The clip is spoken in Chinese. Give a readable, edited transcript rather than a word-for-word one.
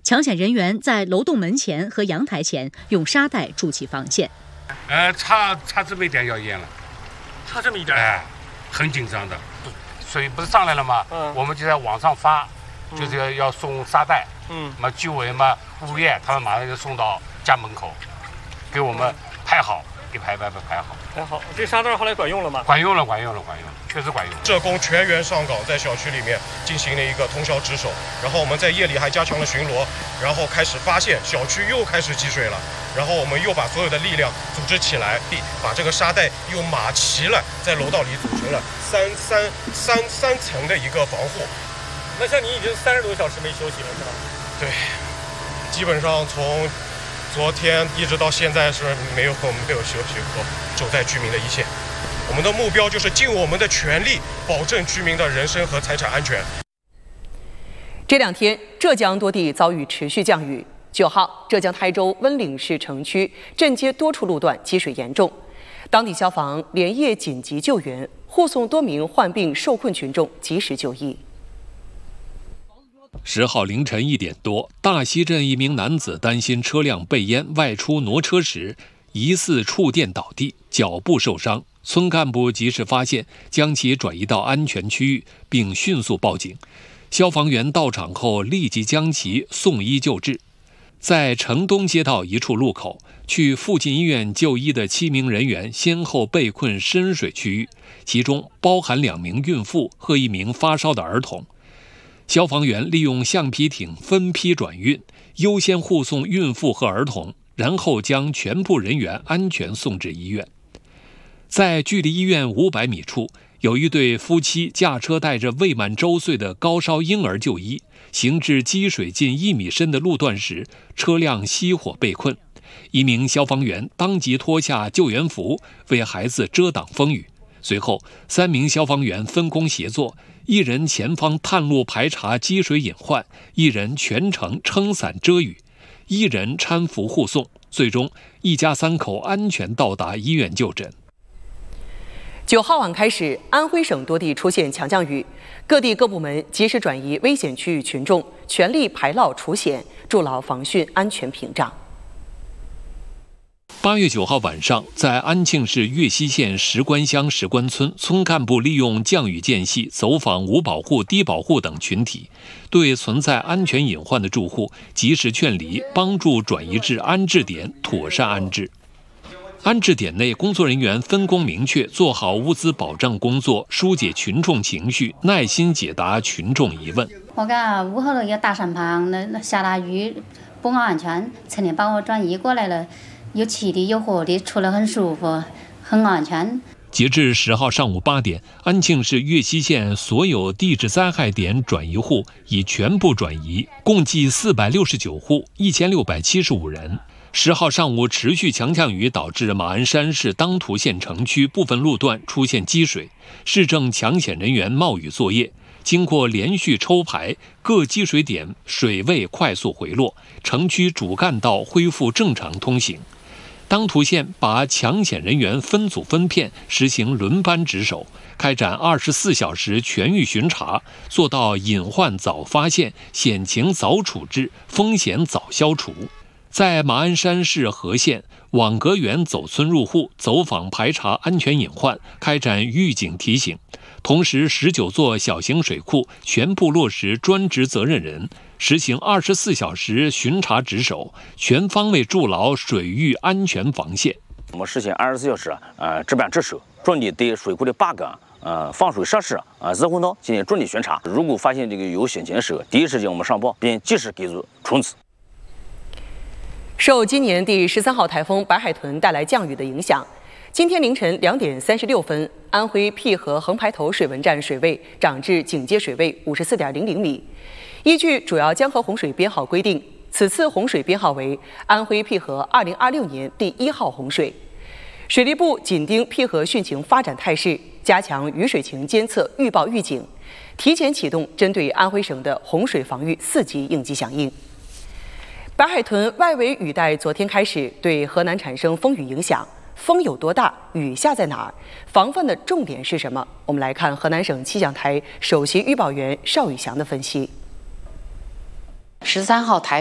抢险人员在楼栋门前和阳台前用沙袋筑起防线。 差这么一点要淹了， 差这么一点， 很紧张的。水不是上来了吗？我们就在网上发，就是要送沙袋。居委嘛，物业他们马上就送到家门口，给我们排好，一排排排好。 排好，这沙袋后来管用了吗？ 管用了，确实管用。 社工全员上岗，在小区里面进行了一个通宵值守，然后我们在夜里还加强了巡逻，然后开始发现小区又开始积水了，然后我们又把所有的力量组织起来，把这个沙袋又码齐了，在楼道里组成了三层的一个防护。 那像你已经30多个小时没休息了，是吧？ 对，基本上从昨天一直到现在是没有休息过，走在居民的一线。我们的目标就是尽我们的全力，保证居民的人身和财产安全。 这2天，浙江多地遭遇持续降雨。9号，浙江台州温岭市城区镇街多处路段积水严重，当地消防连夜紧急救援，护送多名患病受困群众及时就医。 10号凌晨1点多，大溪镇一名男子担心车辆被淹，外出挪车时疑似触电倒地，脚部受伤。村干部及时发现，将其转移到安全区域，并迅速报警。消防员到场后，立即将其送医救治。在城东街道一处路口，去附近医院就医的7名人员先后被困深水区域，其中包含2名孕妇和1名发烧的儿童。消防员利用橡皮艇分批转运，优先护送孕妇和儿童，然后将全部人员安全送至医院。在距离医院500米处，有一对夫妻驾车带着未满周岁的高烧婴儿就医，行至积水近1米深的路段时，车辆熄火被困。一名消防员当即脱下救援服，为孩子遮挡风雨。随后，3名消防员分工协作，一人前方探路排查积水隐患，一人全程撑伞遮雨，一人搀扶护送。最终，一家3口安全到达医院就诊。 9号晚开始，安徽省多地出现强降雨，各地各部门及时转移危险区域群众，全力排涝除险，筑牢防汛安全屏障。 8月9号晚上，在安庆市岳西县石关乡石关村，村干部利用降雨间隙走访无保护、低保户等群体，对存在安全隐患的住户及时劝离，帮助转移至安置点，妥善安置。安置点内，工作人员分工明确，做好物资保障工作，疏解群众情绪，耐心解答群众疑问。 我讲屋后头有大山旁，那下大雨不安全，陈天把我转移过来了，有气的有火的，出来很舒服，很安全。 截至10号上午8点，安庆市岳西县所有地质灾害点转移户已全部转移，共计469户，1675人。10号上午，持续强降雨导致马鞍山市当涂县城区部分路段出现积水，市政抢险人员冒雨作业，经过连续抽排，各积水点水位快速回落，城区主干道恢复正常通行。当涂县把抢险人员分组分片，实行轮班值守，开展24小时全域巡查，做到隐患早发现、险情早处置、风险早消除。在马鞍山市和县，网格员走村入户，走访排查安全隐患，开展预警提醒。同时，19座小型水库全部落实专职责任人，实行24小时巡查值守，全方位筑牢水域安全防线。 我们实行24小时值班值守，重点对水库的坝岗、放水设施、自洪道进行重点巡查。如果发现这个有险情时，第一时间我们上报，并及时给予冲刺。 受今年第13号台风白海豚带来降雨的影响，今天凌晨2点36分，安徽淠河横排头水文站水位涨至警戒水位54.00米。依据主要江河洪水编号规定，此次洪水编号为安徽淠河2026年第1号洪水。水利部紧盯淠河汛情发展态势，加强雨水情监测预报预警，提前启动针对安徽省的洪水防御4级应急响应。白海豚外围雨带昨天开始对河南产生风雨影响，风有多大？雨下在哪儿？防范的重点是什么？我们来看河南省气象台首席预报员邵宇翔的分析。 13号台